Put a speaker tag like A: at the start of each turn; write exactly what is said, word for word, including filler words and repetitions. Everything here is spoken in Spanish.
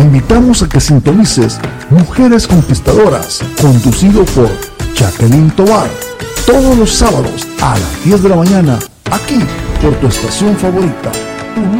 A: Te invitamos a que sintonices Mujeres Conquistadoras, conducido por Jacqueline Tovar, todos los sábados a las diez de la mañana, aquí por tu estación favorita.